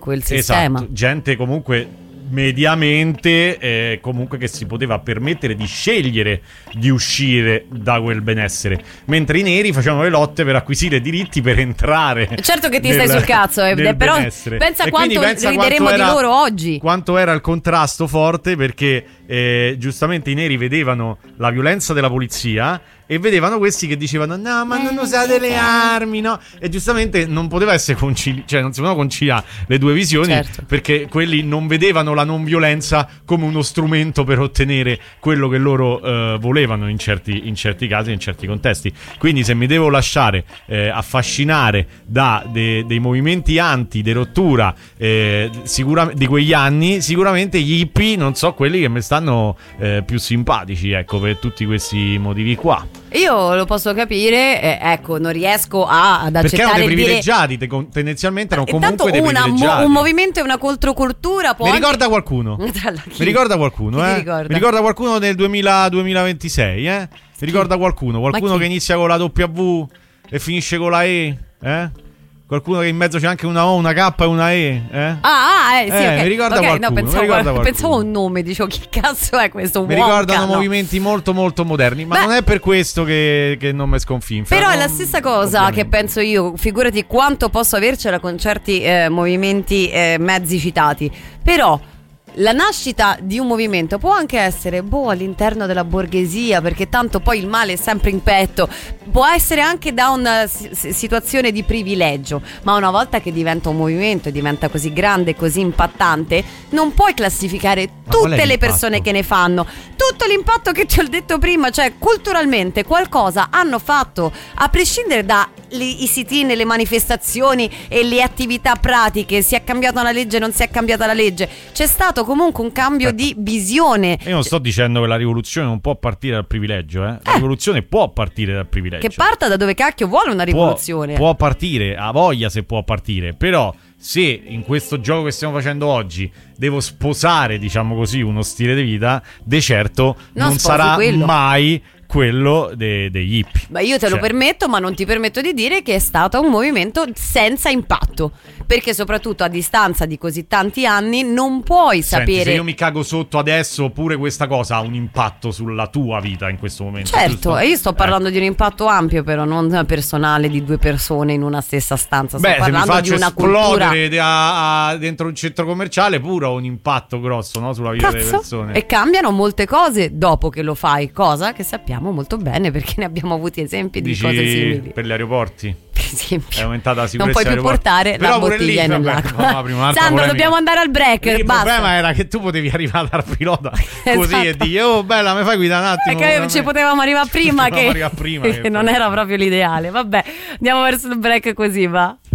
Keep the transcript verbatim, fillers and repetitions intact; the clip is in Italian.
quel sistema. Esatto, gente comunque mediamente eh, comunque che si poteva permettere di scegliere di uscire da quel benessere, mentre i neri facevano le lotte per acquisire diritti per entrare. Certo che ti nel, stai sul cazzo, eh, però benessere. pensa E quanto pensa rideremo quanto di era, loro oggi. Quanto era il contrasto forte, perché eh, giustamente i neri vedevano la violenza della polizia e vedevano questi che dicevano no ma non usate le armi, no, e giustamente non poteva essere concili- cioè non si potevano conciliare le due visioni, certo. Perché quelli non vedevano la non violenza come uno strumento per ottenere quello che loro eh, volevano in certi, in certi casi, in certi contesti. Quindi se mi devo lasciare eh, affascinare da de- dei movimenti anti, di rottura eh, sicura- di quegli anni, sicuramente gli hippie non so quelli che mi stanno eh, più simpatici, ecco, per tutti questi motivi qua. Io lo posso capire, eh, ecco, non riesco a, ad accettare. Perché erano dei il privilegiati, dire... te- tendenzialmente erano Intanto comunque dei una, privilegiati. mo, un movimento e una controcultura può Mi anche... ricorda qualcuno? Mi ricorda qualcuno, Chi eh? ti ricorda? Mi ricorda qualcuno nel duemila duemilaventisei, eh? Mi ricorda qualcuno, qualcuno che inizia con la W e finisce con la E, eh? Qualcuno che in mezzo c'è anche una O, una K e una E, eh? Ah, ah, eh, sì, eh, ok. mi ricorda okay, qualcuno, no, pensavo, mi ricorda qualcuno. pensavo un nome, dicevo, che cazzo è questo? Mi Wonka, ricordano no. movimenti molto molto moderni, ma Beh, non è per questo che, che non mi sconfinfa. però non, è la stessa cosa ovviamente. che penso io, figurati quanto posso avercela con certi eh, movimenti eh, mezzi citati. Però la nascita di un movimento può anche essere boh all'interno della borghesia, perché tanto poi il male è sempre in petto, può essere anche da una s- situazione di privilegio, ma una volta che diventa un movimento e diventa così grande, così impattante, non puoi classificare Ma qual è tutte le l'impatto? persone che ne fanno, tutto l'impatto che ti ho detto prima, cioè culturalmente qualcosa hanno fatto, a prescindere da i sit-in, le manifestazioni e le attività pratiche, si è cambiata una legge, non si è cambiata la legge, c'è stato comunque un cambio Aspetta. di visione. Io non sto dicendo che la rivoluzione non può partire dal privilegio, eh? La Eh. rivoluzione può partire dal privilegio. Che parta da dove cacchio vuole una rivoluzione. Può, può partire, ha voglia se può partire, però se in questo gioco che stiamo facendo oggi devo sposare, diciamo così, uno stile di vita, de certo Non non, sposi sarà quello. mai quello de- degli hippie. Ma io te lo Cioè, permetto, ma non ti permetto di dire che è stato un movimento senza impatto, perché soprattutto a distanza di così tanti anni non puoi senti, sapere. se io mi cago sotto adesso, pure questa cosa ha un impatto sulla tua vita in questo momento. Certo, giusto? e io sto parlando Eh. di un impatto ampio, però non personale di due persone in una stessa stanza. Sto Beh, se mi parlando faccio di una cultura. esplodere de- a- a- dentro un centro commerciale, pure ho un impatto grosso, no, sulla vita delle Cazzo. persone. E cambiano molte cose dopo che lo fai, cosa che sappiamo molto bene perché ne abbiamo avuti esempi di Dici cose simili. per gli aeroporti? Per esempio, È aumentata la non sicurezza puoi più aeroporti. portare Però la pure bottiglia lì, vabbè, nell'acqua. no, apri un'altra Sandro, polemica. dobbiamo andare al break. Il basta. problema era che tu potevi arrivare dal pilota così Esatto. e dire oh bella mi fai guidare un attimo. Perché veramente?" ci potevamo arrivare prima, Potevamo che, arrivare prima, che che non poi- era proprio l'ideale. Vabbè, andiamo verso il break così va.